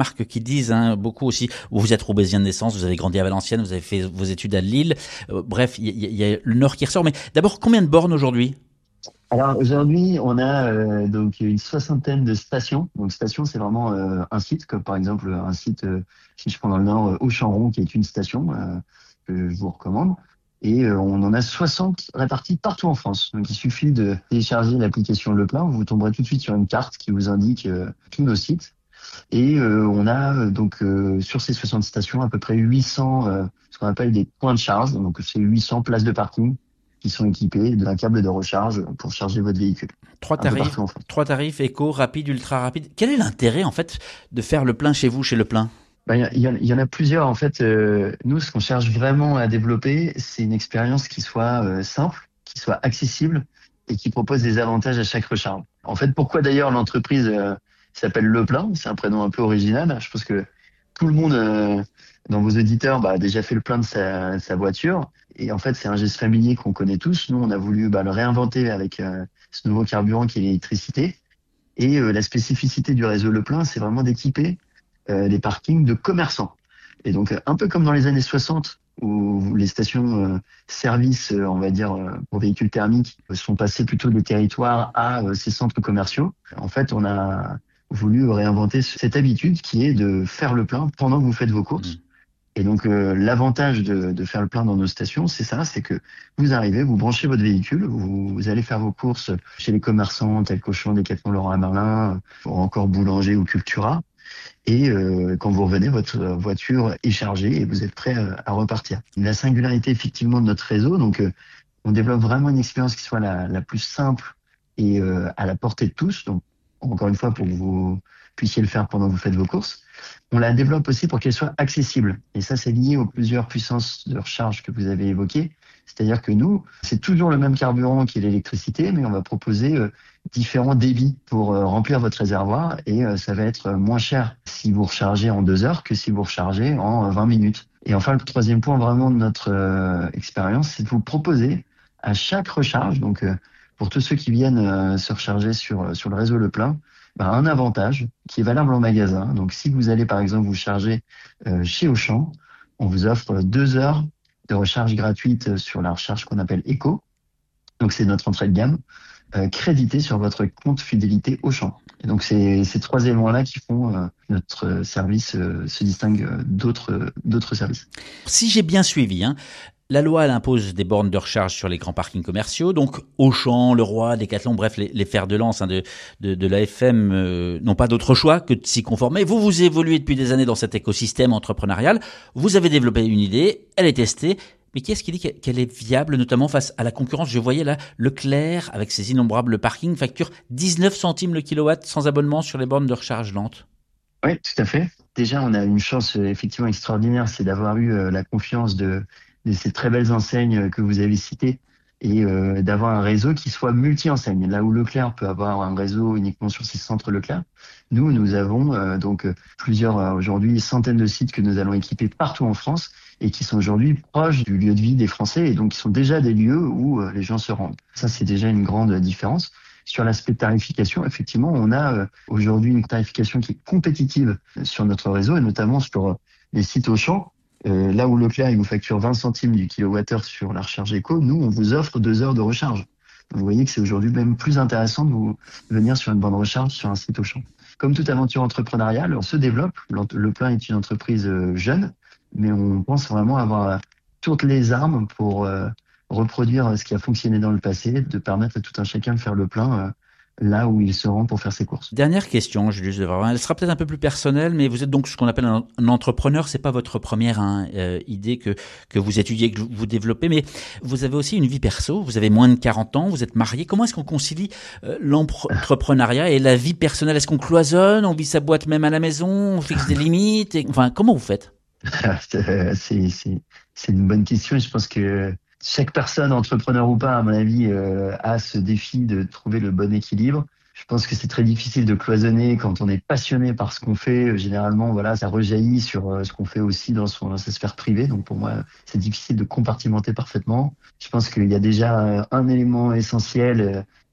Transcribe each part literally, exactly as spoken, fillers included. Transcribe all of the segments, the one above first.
marques qui disent hein, beaucoup aussi, vous êtes roubaisien de naissance, vous avez grandi à Valenciennes, vous avez fait vos études à Lille, euh, bref, il y, y, y a le Nord qui ressort. Mais d'abord, combien de bornes aujourd'hui? Alors aujourd'hui, on a euh, donc une soixantaine de stations. Donc station, c'est vraiment euh, un site, comme par exemple un site, euh, si je prends dans le Nord, euh, Auchenron, qui est une station euh, que je vous recommande. Et euh, on en a soixante réparties partout en France. Donc il suffit de télécharger l'application Le Plein, vous tomberez tout de suite sur une carte qui vous indique euh, tous nos sites. Et euh, on a euh, donc euh, sur ces soixante stations à peu près huit cents, euh, ce qu'on appelle des points de charge. Donc c'est huit cents places de parking qui sont équipées d'un câble de recharge pour charger votre véhicule Trois un peu tarifs, partout en France. trois tarifs éco, rapide, ultra rapide. Quel est l'intérêt en fait de faire le plein chez vous, chez Le Plein? Ben, il y, en- il y en a plusieurs en fait. Euh, nous, ce qu'on cherche vraiment à développer, c'est une expérience qui soit euh, simple, qui soit accessible et qui propose des avantages à chaque recharge. En fait, pourquoi d'ailleurs l'entreprise euh, s'appelle Le Plein? C'est un prénom un peu original. Je pense que tout le monde euh, dans vos auditeurs bah, a déjà fait le plein de sa, sa voiture. Et en fait, c'est un geste familier qu'on connaît tous. Nous, on a voulu bah, le réinventer avec euh, ce nouveau carburant qui est l'électricité. Et euh, la spécificité du réseau Le Plein, c'est vraiment d'équiper euh, les parkings de commerçants. Et donc, euh, un peu comme dans les années soixante, où les stations euh, services, euh, on va dire, euh, pour véhicules thermiques, euh, sont passées plutôt des territoires à euh, ces centres commerciaux. En fait, on a voulu réinventer cette habitude qui est de faire le plein pendant que vous faites vos Hmm. courses. Et donc, euh, l'avantage de, de faire le plein dans nos stations, c'est ça, c'est que vous arrivez, vous branchez votre véhicule, vous, vous allez faire vos courses chez les commerçants tels qu'Auchan, Decathlon, Leroy Merlin, ou encore Boulanger ou Cultura. Et euh, quand vous revenez, votre voiture est chargée et vous êtes prêt à, à repartir. La singularité effectivement de notre réseau, donc euh, on développe vraiment une expérience qui soit la, la plus simple et euh, à la portée de tous. Donc encore une fois, pour que vous puissiez le faire pendant que vous faites vos courses. On la développe aussi pour qu'elle soit accessible. Et ça, c'est lié aux plusieurs puissances de recharge que vous avez évoquées. C'est-à-dire que nous, c'est toujours le même carburant qui est l'électricité, mais on va proposer euh, différents débits pour euh, remplir votre réservoir et euh, ça va être moins cher si vous rechargez en deux heures que si vous rechargez en euh, vingt minutes. Et enfin, le troisième point vraiment de notre euh, expérience, c'est de vous proposer à chaque recharge, donc euh, pour tous ceux qui viennent euh, se recharger sur, sur le réseau Le Plein, bah, un avantage qui est valable en magasin. Donc si vous allez par exemple vous charger euh, chez Auchan, on vous offre deux heures de recharge gratuite sur la recharge qu'on appelle Eco. Donc c'est notre entrée de gamme, euh, crédité sur votre compte fidélité Auchan. Et donc c'est ces trois éléments-là qui font euh, notre service euh, se distingue euh, d'autres d'autres services. Si j'ai bien suivi, hein, la loi, elle impose des bornes de recharge sur les grands parkings commerciaux. Donc, Auchan, Leroy, Decathlon, bref, les, les fers de lance hein, de, de, de l'A F M euh, n'ont pas d'autre choix que de s'y conformer. Vous, vous évoluez depuis des années dans cet écosystème entrepreneurial. Vous avez développé une idée, elle est testée. Mais qui est-ce qui dit qu'elle est viable, notamment face à la concurrence? Je voyais là, Leclerc, avec ses innombrables parkings, facture dix-neuf centimes le kilowatt sans abonnement sur les bornes de recharge lente. Oui, tout à fait. Déjà, on a une chance euh, effectivement extraordinaire, c'est d'avoir eu euh, la confiance de, de ces très belles enseignes euh, que vous avez citées et euh, d'avoir un réseau qui soit multi-enseigne. Là où Leclerc peut avoir un réseau uniquement sur ses centres Leclerc, nous, nous avons euh, donc euh, plusieurs, euh, aujourd'hui, centaines de sites que nous allons équiper partout en France et qui sont aujourd'hui proches du lieu de vie des Français et donc qui sont déjà des lieux où euh, les gens se rendent. Ça, c'est déjà une grande différence. Sur l'aspect tarification, effectivement, on a euh, aujourd'hui une tarification qui est compétitive sur notre réseau et notamment sur euh, les sites Auchan. Euh, là où Leclerc il vous facture vingt centimes du kilowattheure sur la recharge éco, nous on vous offre deux heures de recharge. Donc, vous voyez que c'est aujourd'hui même plus intéressant de vous venir sur une borne recharge sur un site Auchan. Comme toute aventure entrepreneuriale, on se développe. Le Plein est une entreprise euh, jeune, mais on pense vraiment avoir euh, toutes les armes pour euh, reproduire ce qui a fonctionné dans le passé, de permettre à tout un chacun de faire le plein euh, là où il se rend pour faire ses courses. Dernière question, Julius Devarrin. Elle sera peut-être un peu plus personnelle, mais vous êtes donc ce qu'on appelle un, un entrepreneur. C'est pas votre première hein, euh, idée que que vous étudiez, que vous développez, mais vous avez aussi une vie perso. Vous avez moins de quarante ans, vous êtes marié. Comment est-ce qu'on concilie euh, l'entrepreneuriat et la vie personnelle? Est-ce qu'on cloisonne, on vit sa boîte même à la maison, on fixe des limites et, enfin, comment vous faites? c'est, c'est, c'est une bonne question. Je pense que chaque personne, entrepreneur ou pas, à mon avis, euh, a ce défi de trouver le bon équilibre. Je pense que c'est très difficile de cloisonner quand on est passionné par ce qu'on fait. Généralement, voilà, ça rejaillit sur euh, ce qu'on fait aussi dans, son, dans sa sphère privée. Donc pour moi, c'est difficile de compartimenter parfaitement. Je pense qu'il y a déjà euh, un élément essentiel, euh,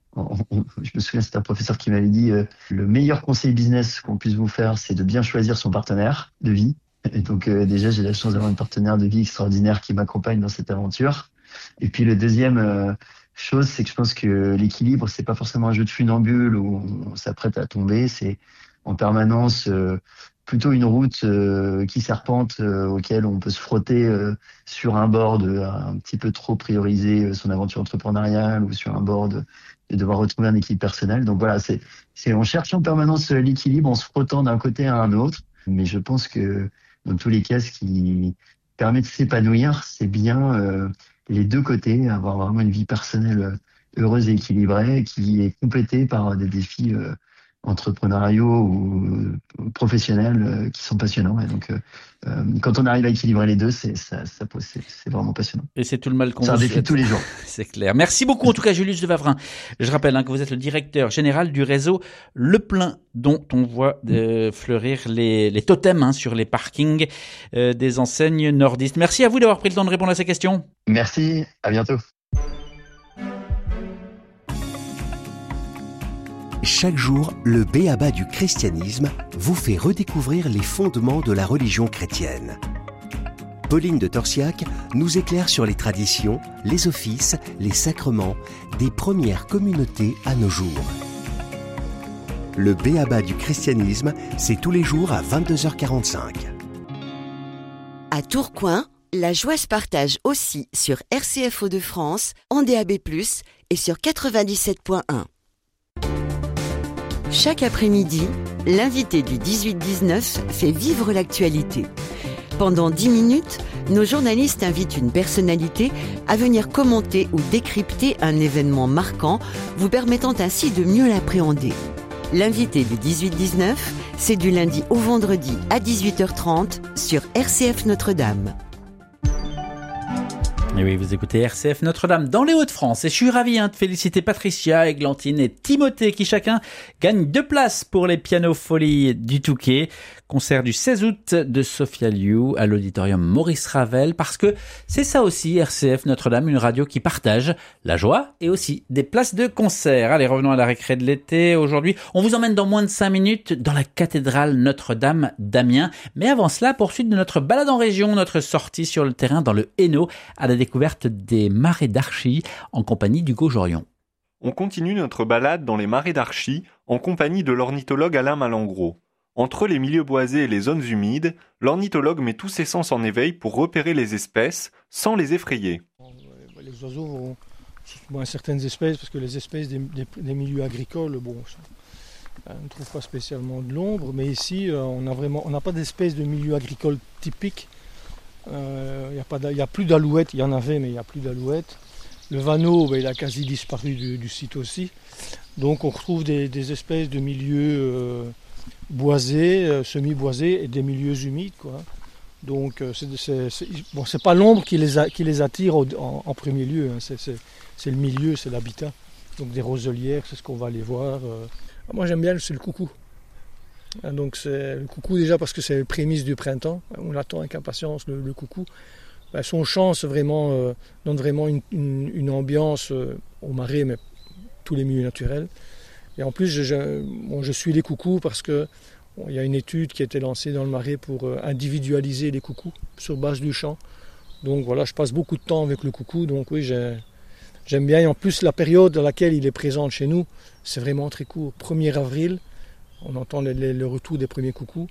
on, on, je me souviens, c'était un professeur qui m'avait dit euh, le meilleur conseil business qu'on puisse vous faire, c'est de bien choisir son partenaire de vie. Et donc euh, déjà, j'ai la chance d'avoir un partenaire de vie extraordinaire qui m'accompagne dans cette aventure. Et puis le deuxième euh, chose, c'est que je pense que l'équilibre, c'est pas forcément un jeu de funambule où on s'apprête à tomber. C'est en permanence euh, plutôt une route euh, qui serpente, euh, auquel on peut se frotter euh, sur un board euh, un petit peu trop prioriser euh, son aventure entrepreneuriale ou sur un board de devoir retrouver un équilibre personnel. Donc voilà, c'est, c'est on cherche en permanence l'équilibre en se frottant d'un côté à un autre. Mais je pense que dans tous les cas, ce qui permet de s'épanouir, c'est bien euh, les deux côtés, avoir vraiment une vie personnelle heureuse et équilibrée, qui est complétée par des défis euh, entrepreneuriaux ou euh, professionnels euh, qui sont passionnants. Et donc, euh, euh, quand on arrive à équilibrer les deux, c'est, ça, ça, c'est, c'est vraiment passionnant. Et c'est tout le mal qu'on C'est un vous défi souhaite. de tous les jours. C'est clair. Merci beaucoup, en tout cas, Julius de Wavrin. Je rappelle hein, que vous êtes le directeur général du réseau Le Plein, dont on voit euh, fleurir les, les totems hein, sur les parkings euh, des enseignes nordistes. Merci à vous d'avoir pris le temps de répondre à ces questions. Merci, à bientôt. Chaque jour, le b.a.-ba du christianisme vous fait redécouvrir les fondements de la religion chrétienne. Pauline de Torsiac nous éclaire sur les traditions, les offices, les sacrements des premières communautés à nos jours. Le b.a.-ba du christianisme, c'est tous les jours à vingt-deux heures quarante-cinq. À Tourcoing, la joie se partage aussi sur R C F Hauts-de-France, en D A B plus, et sur quatre-vingt-dix-sept point un. Chaque après-midi, l'invité du dix-huit dix-neuf fait vivre l'actualité. Pendant dix minutes, nos journalistes invitent une personnalité à venir commenter ou décrypter un événement marquant, vous permettant ainsi de mieux l'appréhender. L'invité du dix-huit dix-neuf, c'est du lundi au vendredi à dix-huit heures trente sur R C F Notre-Dame. Et oui, vous écoutez R C F Notre-Dame dans les Hauts-de-France. Et je suis ravi hein, de féliciter Patricia, Églantine et Timothée qui chacun gagnent deux places pour les pianos folies du Touquet. Concert du seize août de Sophia Liu à l'auditorium Maurice Ravel. Parce que c'est ça aussi R C F Notre-Dame, une radio qui partage la joie et aussi des places de concert. Allez, revenons à la récré de l'été. Aujourd'hui, on vous emmène dans moins de cinq minutes dans la cathédrale Notre-Dame d'Amiens. Mais avant cela, poursuite de notre balade en région, notre sortie sur le terrain dans le Hainaut à la découverte des marais d'Archy en compagnie d'Hugo Jorion. On continue notre balade dans les marais d'Archy en compagnie de l'ornithologue Alain Malengros. Entre les milieux boisés et les zones humides, l'ornithologue met tous ses sens en éveil pour repérer les espèces sans les effrayer. Les oiseaux vont bon, certaines espèces, parce que les espèces des, des, des milieux agricoles, bon, on ne trouve pas spécialement de l'ombre, mais ici, on n'a vraiment, on n'a pas d'espèces de milieu agricole typiques. Il euh, n'y a, a plus d'alouettes, il y en avait, mais il n'y a plus d'alouettes. Le vanneau, ben, il a quasi disparu du, du site aussi. Donc on retrouve des, des espèces de milieux euh, boisés, euh, semi-boisés et des milieux humides, quoi. Donc euh, c'est, c'est, c'est, bon, c'est pas l'ombre qui les, a, qui les attire au, en, en premier lieu, hein. c'est, c'est, c'est le milieu, c'est l'habitat. Donc des roselières, c'est ce qu'on va aller voir. Euh. Moi j'aime bien, c'est le coucou. Donc c'est le coucou déjà parce que c'est les prémices du printemps, on l'attend avec impatience le, le coucou. Ben, son chant vraiment, euh, donne vraiment une, une, une ambiance euh, au marais, mais tous les milieux naturels. Et en plus je, je, bon, je suis les coucous parce que bon, il y a une étude qui a été lancée dans le marais pour euh, individualiser les coucous sur base du chant. Donc voilà, je passe beaucoup de temps avec le coucou, donc oui j'ai, j'aime bien. Et en plus la période dans laquelle il est présent chez nous, c'est vraiment très court, premier avril. On entend le, le, le retour des premiers coucous.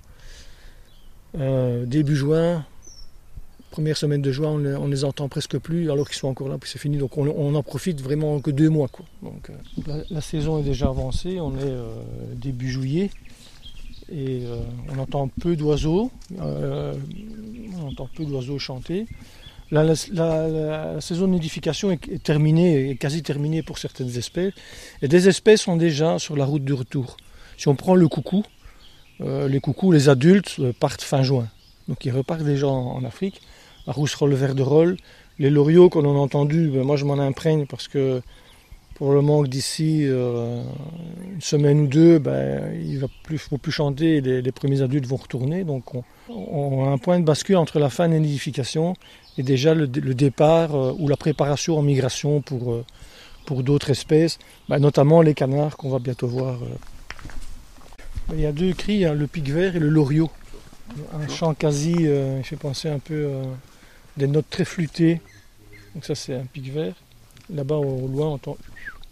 Euh, début juin, première semaine de juin, on ne on les entend presque plus alors qu'ils sont encore là, puis c'est fini. Donc on, on en profite vraiment que deux mois, quoi. Donc, euh, la, la saison est déjà avancée, on est euh, début juillet et euh, on entend peu d'oiseaux, euh, on entend peu d'oiseaux chanter. La, la, la, la saison de nidification est, est terminée, est quasi terminée pour certaines espèces, et des espèces sont déjà sur la route du retour. Si on prend le coucou, euh, les coucous, les adultes euh, partent fin juin. Donc ils repartent déjà en, en Afrique. La rousserolle verderolle, les loriots qu'on a entendus, ben moi je m'en imprègne parce que pour le manque d'ici euh, une semaine ou deux, ben, il ne va plus, faut plus chanter, les, les premiers adultes vont retourner. Donc on, on a un point de bascule entre la fin de la nidification et déjà le, le départ euh, ou la préparation en migration pour, euh, pour d'autres espèces, bah, notamment les canards qu'on va bientôt voir. Il y a deux cris, hein, le pic vert et le loriot. Un chant quasi, euh, il fait penser un peu à euh, des notes très flûtées. Donc ça c'est un pic vert. Là-bas au loin on entend...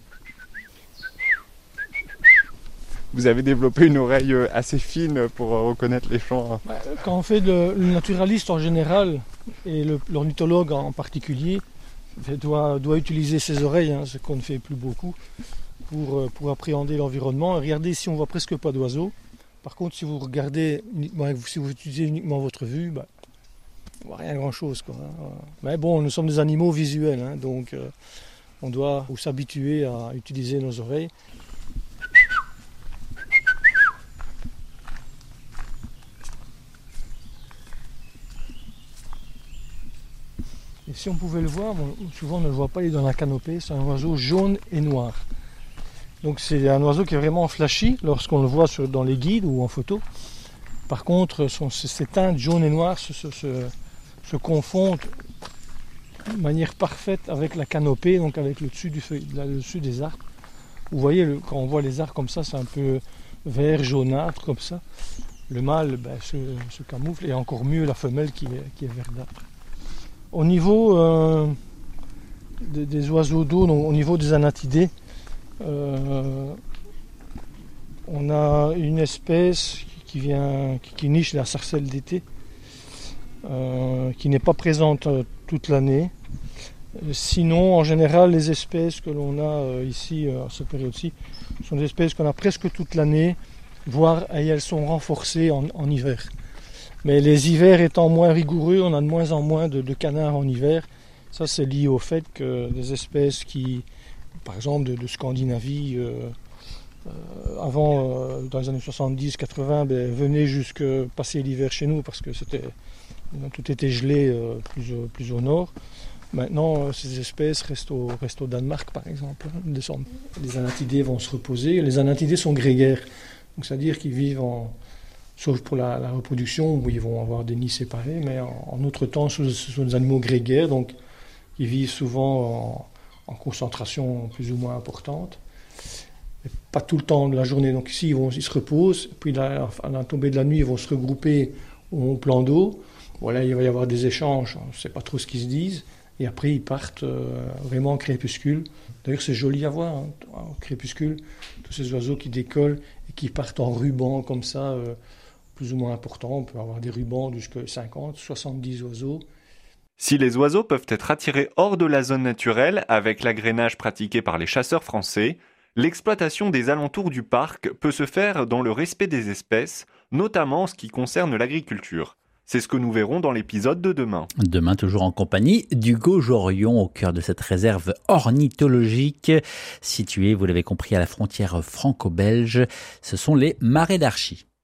Vous avez développé une oreille assez fine pour reconnaître les chants. Quand on fait le, le naturaliste en général, et le, l'ornithologue en particulier, doit, doit utiliser ses oreilles, hein, ce qu'on ne fait plus beaucoup, pour, pour appréhender l'environnement. Regardez ici, on ne voit presque pas d'oiseaux. Par contre, si vous regardez, si vous utilisez uniquement votre vue, bah, on ne voit rien grand-chose, quoi, hein. Mais bon, nous sommes des animaux visuels, hein, donc euh, on doit s'habituer à utiliser nos oreilles. Et si on pouvait le voir, bon, souvent on ne le voit pas, il est dans la canopée, c'est un oiseau jaune et noir. Donc c'est un oiseau qui est vraiment flashy lorsqu'on le voit sur, dans les guides ou en photo. Par contre, son, ces teintes jaune et noir se, se, se, se confondent de manière parfaite avec la canopée, donc avec le dessus, du feuille, le dessus des arbres. Vous voyez, le, quand on voit les arbres comme ça, c'est un peu vert, jaunâtre comme ça. Le mâle ben, se, se camoufle et encore mieux la femelle qui est, qui est verdâtre. Au niveau euh, des, des oiseaux d'eau, donc au niveau des anatidés, euh, on a une espèce qui, vient, qui, qui niche la sarcelle d'été, euh, qui n'est pas présente euh, toute l'année. Sinon, en général, les espèces que l'on a euh, ici, euh, à cette période-ci, sont des espèces qu'on a presque toute l'année, voire et elles sont renforcées en, en hiver. Mais les hivers étant moins rigoureux, on a de moins en moins de, de canards en hiver. Ça, c'est lié au fait que des espèces qui, par exemple de, de Scandinavie, euh, euh, avant, euh, dans les années soixante-dix quatre-vingts, ben, venaient jusque passer l'hiver chez nous parce que c'était, tout était gelé euh, plus, au, plus au nord. Maintenant, euh, ces espèces restent au, restent au Danemark, par exemple. Les anatidés vont se reposer. Les anatidés sont grégaires, donc c'est-à-dire qu'ils vivent en... sauf pour la, la reproduction où ils vont avoir des nids séparés, mais en, en autre temps, ce sont des animaux grégaires, donc ils vivent souvent en, en concentration plus ou moins importante. Et pas tout le temps de la journée, donc ici ils, vont, ils se reposent, puis là, à la tombée de la nuit, ils vont se regrouper au plan d'eau. Voilà, il va y avoir des échanges, on ne sait pas trop ce qu'ils se disent, et après ils partent euh, vraiment en crépuscule. D'ailleurs c'est joli à voir, hein, au crépuscule, tous ces oiseaux qui décollent et qui partent en ruban comme ça, euh, plus ou moins important, on peut avoir des rubans jusqu'à cinquante, soixante-dix oiseaux. Si les oiseaux peuvent être attirés hors de la zone naturelle avec l'agrainage pratiqué par les chasseurs français, l'exploitation des alentours du parc peut se faire dans le respect des espèces, notamment en ce qui concerne l'agriculture. C'est ce que nous verrons dans l'épisode de demain. Demain, toujours en compagnie d'Hugo Jorion, au cœur de cette réserve ornithologique, située, vous l'avez compris, à la frontière franco-belge. Ce sont les Marais d'Archy.